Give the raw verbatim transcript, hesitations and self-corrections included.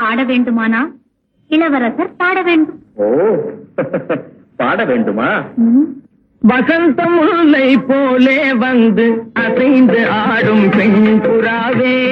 ஆட வேண்டுமானா இளவரசர் பாட வேண்டும். ஓ பாட வேண்டுமா? வசந்த முல்லை போலே வந்து அசைந்து ஆடும் பெண் புறாவே